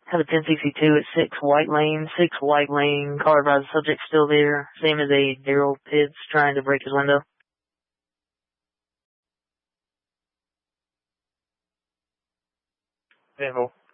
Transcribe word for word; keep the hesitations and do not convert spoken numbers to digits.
Have a ten sixty-two at six white lane, six white lane, car advised subject still there, same as a Daryl Pitts trying to break his window. Danville.